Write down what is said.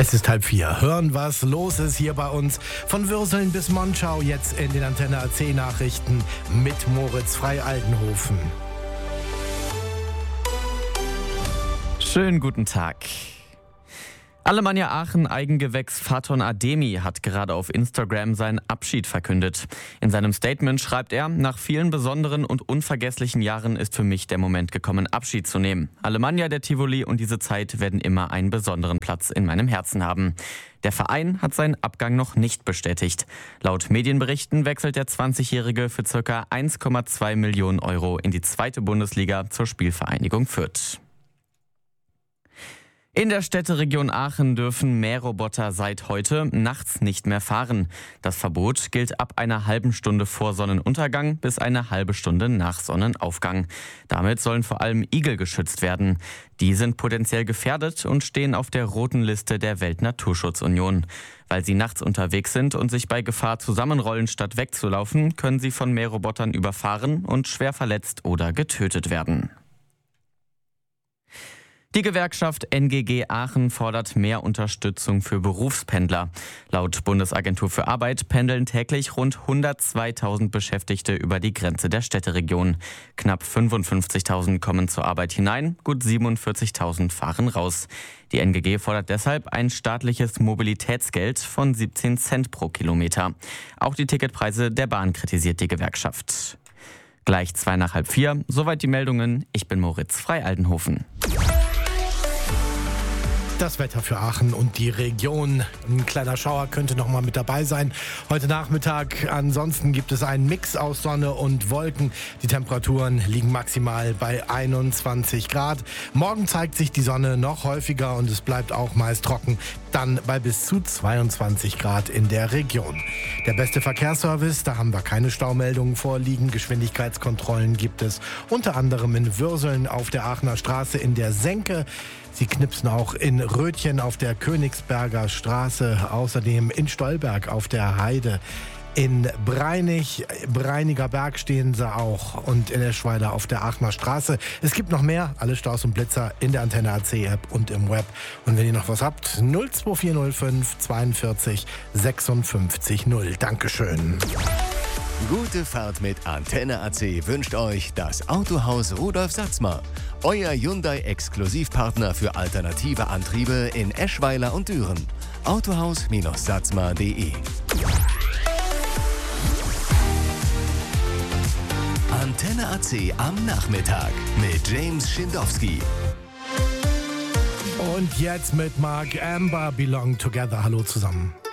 Es ist 3:30. Hören, was los ist hier bei uns. Von Würseln bis Monschau, jetzt in den Antenne AC Nachrichten mit Moritz Frei-Aldenhofen. Schönen guten Tag. Alemannia Aachen Eigengewächs Faton Ademi hat gerade auf Instagram seinen Abschied verkündet. In seinem Statement schreibt er: Nach vielen besonderen und unvergesslichen Jahren ist für mich der Moment gekommen, Abschied zu nehmen. Alemannia, der Tivoli und diese Zeit werden immer einen besonderen Platz in meinem Herzen haben. Der Verein hat seinen Abgang noch nicht bestätigt. Laut Medienberichten wechselt der 20-Jährige für ca. 1,2 Millionen Euro in die 2. Bundesliga zur Spielvereinigung Fürth. In der Städteregion Aachen dürfen Mähroboter seit heute nachts nicht mehr fahren. Das Verbot gilt ab einer halben Stunde vor Sonnenuntergang bis eine halbe Stunde nach Sonnenaufgang. Damit sollen vor allem Igel geschützt werden. Die sind potenziell gefährdet und stehen auf der roten Liste der Weltnaturschutzunion. Weil sie nachts unterwegs sind und sich bei Gefahr zusammenrollen statt wegzulaufen, können sie von Mährobotern überfahren und schwer verletzt oder getötet werden. Die Gewerkschaft NGG Aachen fordert mehr Unterstützung für Berufspendler. Laut Bundesagentur für Arbeit pendeln täglich rund 102.000 Beschäftigte über die Grenze der Städteregion. Knapp 55.000 kommen zur Arbeit hinein, gut 47.000 fahren raus. Die NGG fordert deshalb ein staatliches Mobilitätsgeld von 17 Cent pro Kilometer. Auch die Ticketpreise der Bahn kritisiert die Gewerkschaft. Gleich 3:45, soweit die Meldungen. Ich bin Moritz Frei-Aldenhofen. Das Wetter für Aachen und die Region. Ein kleiner Schauer könnte noch mal mit dabei sein. Heute Nachmittag ansonsten gibt es einen Mix aus Sonne und Wolken. Die Temperaturen liegen maximal bei 21 Grad. Morgen zeigt sich die Sonne noch häufiger und es bleibt auch meist trocken. Dann bei bis zu 22 Grad in der Region. Der beste Verkehrsservice, da haben wir keine Staumeldungen vorliegen. Geschwindigkeitskontrollen gibt es unter anderem in Würseln auf der Aachener Straße in der Senke. Sie knipsen auch in Rötchen auf der Königsberger Straße, außerdem in Stolberg auf der Heide. In Breiniger Berg stehen sie auch und in Eschweiler auf der Aachener Straße. Es gibt noch mehr, alle Staus und Blitzer in der Antenne AC App und im Web. Und wenn ihr noch was habt, 02405 42 56 0. Dankeschön. Gute Fahrt mit Antenne AC wünscht euch das Autohaus Rudolf Satzmar. Euer Hyundai-Exklusivpartner für alternative Antriebe in Eschweiler und Düren. Autohaus-satzmar.de. Antenne AC am Nachmittag mit James Schindowski. Und jetzt mit Mark Amber, Belong Together. Hallo zusammen.